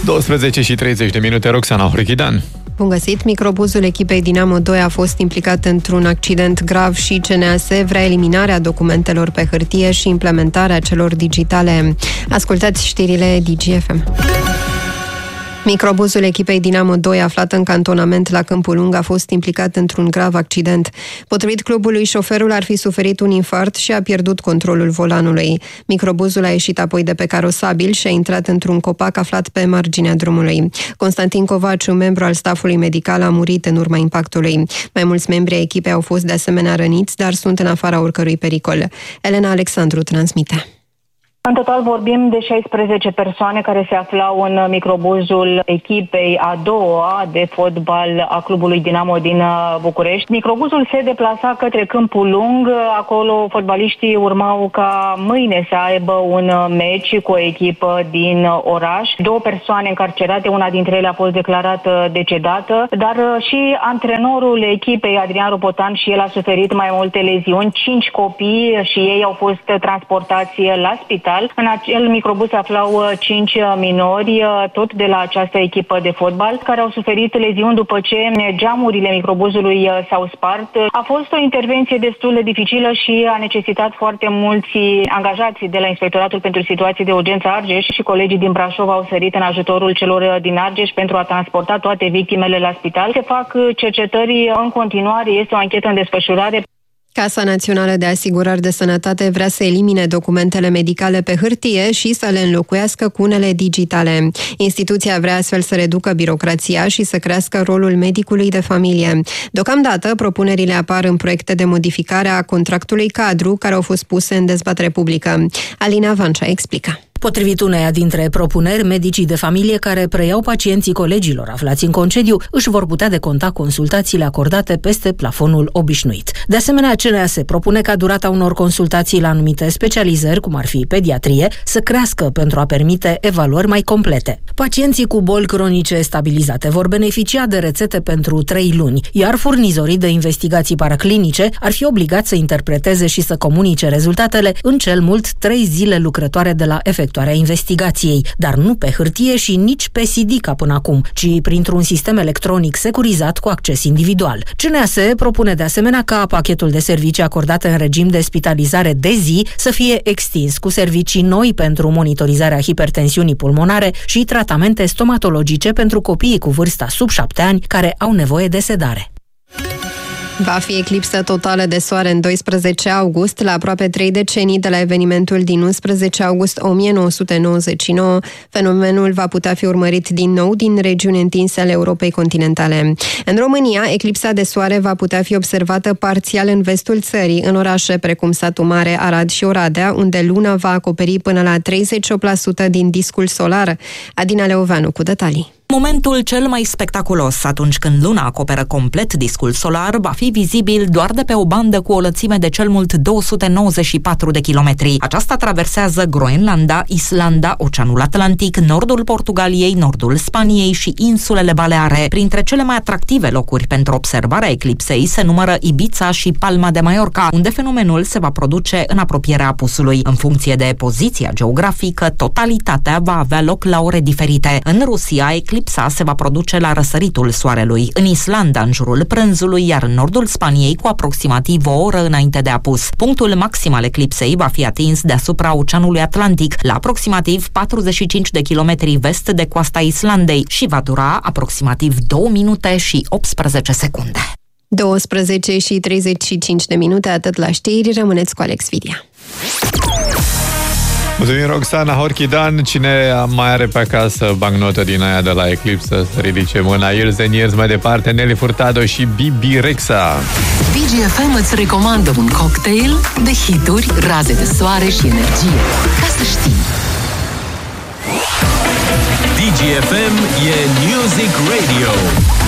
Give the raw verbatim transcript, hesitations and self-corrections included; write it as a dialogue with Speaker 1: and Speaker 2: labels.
Speaker 1: douăsprezece și treizeci de minute, Roxana Horchidan.
Speaker 2: Bun găsit! Microbuzul echipei Dinamo doi a fost implicat într-un accident grav și C N A S vrea eliminarea documentelor pe hârtie și implementarea celor digitale. Ascultați știrile D G F M. Microbuzul echipei Dinamo doi, aflat în cantonament la Câmpul Lung, a fost implicat într-un grav accident. Potrivit clubului, șoferul ar fi suferit un infart și a pierdut controlul volanului. Microbuzul a ieșit apoi de pe carosabil și a intrat într-un copac aflat pe marginea drumului. Constantin Covaciu, membru al stafului medical, a murit în urma impactului. Mai mulți membri ai echipei au fost de asemenea răniți, dar sunt în afara oricărui pericol. Elena Alexandru transmite.
Speaker 3: În total vorbim de șaisprezece persoane care se aflau în microbuzul echipei a doua de fotbal a clubului Dinamo din București. Microbuzul se deplasa către Câmpul Lung, acolo fotbaliștii urmau ca mâine să aibă un meci cu o echipă din oraș. Două persoane încarcerate, una dintre ele a fost declarată decedată, dar și antrenorul echipei, Adrian Ropotan, și el a suferit mai multe leziuni. Cinci copii și ei au fost transportați la spital. În acel microbuz se aflau cinci minori, tot de la această echipă de fotbal, care au suferit leziuni după ce geamurile microbuzului s-au spart. A fost o intervenție destul de dificilă și a necesitat foarte mulți angajați de la Inspectoratul pentru Situații de Urgență Argeș și colegii din Brașov au sărit în ajutorul celor din Argeș pentru a transporta toate victimele la spital. Se fac cercetări în continuare, este o anchetă în desfășurare.
Speaker 2: Casa Națională de Asigurări de Sănătate vrea să elimine documentele medicale pe hârtie și să le înlocuiască cu unele digitale. Instituția vrea astfel să reducă birocrația și să crească rolul medicului de familie. Deocamdată, propunerile apar în proiecte de modificare a contractului cadru care au fost puse în dezbatere publică. Alina Vancea explică.
Speaker 4: Potrivit uneia dintre propuneri, medicii de familie care preiau pacienții colegilor aflați în concediu își vor putea deconta consultațiile acordate peste plafonul obișnuit. De asemenea, C N A S propune ca durata unor consultații la anumite specializări, cum ar fi pediatrie, să crească pentru a permite evaluări mai complete. Pacienții cu boli cronice stabilizate vor beneficia de rețete pentru trei luni, iar furnizorii de investigații paraclinice ar fi obligați să interpreteze și să comunice rezultatele în cel mult trei zile lucrătoare de la efectuarea investigației, dar nu pe hârtie și nici pe C D ca până acum, ci printr-un sistem electronic securizat cu acces individual. C N A S propune de asemenea ca pachetul de servicii acordate în regim de spitalizare de zi să fie extins cu servicii noi pentru monitorizarea hipertensiunii pulmonare și tratamente stomatologice pentru copiii cu vârsta sub șapte ani care au nevoie de sedare.
Speaker 2: Va fi eclipsă totală de soare în doisprezece august, la aproape trei decenii de la evenimentul din unsprezece august o mie nouă sute nouăzeci și nouă. Fenomenul va putea fi urmărit din nou din regiuni întinse ale Europei continentale. În România, eclipsa de soare va putea fi observată parțial în vestul țării, în orașe precum Satu Mare, Arad și Oradea, unde luna va acoperi până la treizeci și opt la sută din discul solar. Adina Leoveanu cu detalii.
Speaker 5: Momentul cel mai spectaculos, atunci când luna acoperă complet discul solar, va fi vizibil doar de pe o bandă cu o lățime de cel mult două sute nouăzeci și patru de kilometri. Aceasta traversează Groenlanda, Islanda, Oceanul Atlantic, nordul Portugaliei, nordul Spaniei și insulele Baleare. Printre cele mai atractive locuri pentru observarea eclipsei se numără Ibiza și Palma de Mallorca, unde fenomenul se va produce în apropierea apusului. În funcție de poziția geografică, totalitatea va avea loc la ore diferite. În Rusia, eclipsa se va produce la răsăritul soarelui, în Islanda în jurul prânzului, iar în nordul Spaniei cu aproximativ o oră înainte de apus. Punctul maxim al eclipsei va fi atins deasupra Oceanului Atlantic, la aproximativ patruzeci și cinci de kilometri vest de coasta Islandei și va dura aproximativ două minute și optsprezece secunde.
Speaker 2: douăsprezece și treizeci și cinci de minute, atât la știri, rămâneți cu Alex Vidia.
Speaker 1: Mulțumim, Roxana Horchidan. Cine mai are pe acasă bancnotă din aia de la eclipsă, să ridice mâna. Years and Years, mai departe, Nelly Furtado și Bibi Rexha.
Speaker 6: D G F M îți recomandă un cocktail de hituri, raze de soare și energie. Ca să știi.
Speaker 7: D G F M e Music Radio.